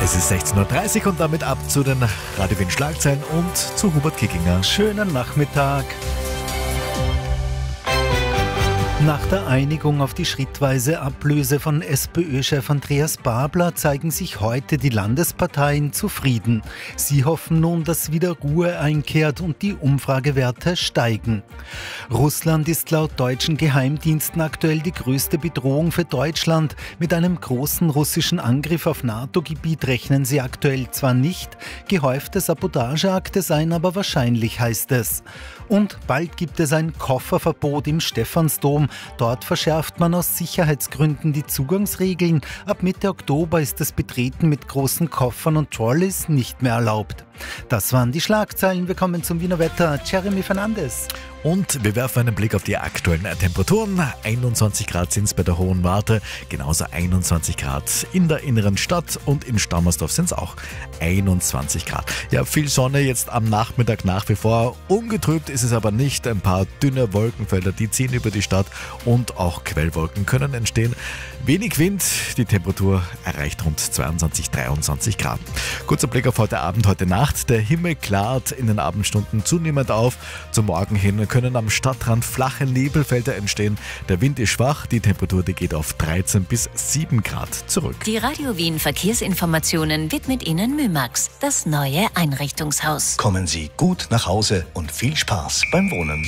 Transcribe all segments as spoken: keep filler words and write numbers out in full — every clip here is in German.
Es ist sechzehn Uhr dreißig und damit ab zu den Radio Wien Schlagzeilen und zu Hubert Kickinger. Schönen Nachmittag. Nach der Einigung auf die schrittweise Ablöse von SPÖ-Chef Andreas Babler zeigen sich heute die Landesparteien zufrieden. Sie hoffen nun, dass wieder Ruhe einkehrt und die Umfragewerte steigen. Russland ist laut deutschen Geheimdiensten aktuell die größte Bedrohung für Deutschland. Mit einem großen russischen Angriff auf NATO-Gebiet rechnen sie aktuell zwar nicht, gehäufte Sabotageakte seien aber wahrscheinlich, heißt es. Und bald gibt es ein Kofferverbot im Stephansdom. Dort verschärft man aus Sicherheitsgründen die Zugangsregeln. Ab Mitte Oktober ist das Betreten mit großen Koffern und Trolleys nicht mehr erlaubt. Das waren die Schlagzeilen. Wir kommen zum Wiener Wetter. Jeremy Fernandes. Und wir werfen einen Blick auf die aktuellen Temperaturen. einundzwanzig Grad sind es bei der Hohen Warte, genauso einundzwanzig Grad in der inneren Stadt und in Stammersdorf sind es auch einundzwanzig Grad. Ja, viel Sonne jetzt am Nachmittag nach wie vor. Ungetrübt ist es aber nicht. Ein paar dünne Wolkenfelder, die ziehen über die Stadt und auch Quellwolken können entstehen. Wenig Wind, die Temperatur erreicht rund zweiundzwanzig, dreiundzwanzig Grad. Kurzer Blick auf heute Abend, heute Nacht. Der Himmel klart in den Abendstunden zunehmend auf. Zum Morgen hin können am Stadtrand flache Nebelfelder entstehen. Der Wind ist schwach, die Temperatur die geht auf dreizehn bis sieben Grad zurück. Die Radio Wien Verkehrsinformationen widmet Ihnen Mymax, das neue Einrichtungshaus. Kommen Sie gut nach Hause und viel Spaß beim Wohnen.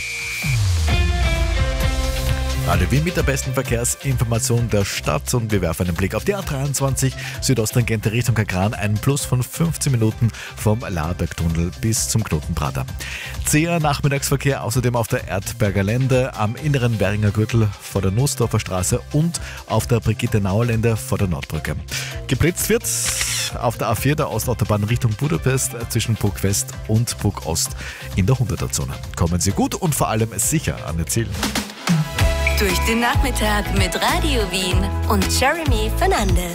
Radio Wien mit der besten Verkehrsinformation der Stadt und wir werfen einen Blick auf die A dreiundzwanzig Südosttangente Richtung Kagran, ein Plus von fünfzehn Minuten vom Labergtunnel bis zum Knotenprater. Zäher Nachmittagsverkehr außerdem auf der Erdberger Lände, am inneren Währinger Gürtel vor der Nussdorfer Straße und auf der Brigitte-Nauer Lände vor der Nordbrücke. Geblitzt wird auf der A vier der Ostautobahn Richtung Budapest zwischen Burg West und Burg Ost in der hunderter-Zone. Kommen Sie gut und vor allem sicher an Ihr Ziel. Durch den Nachmittag mit Radio Wien und Jeremy Fernandes.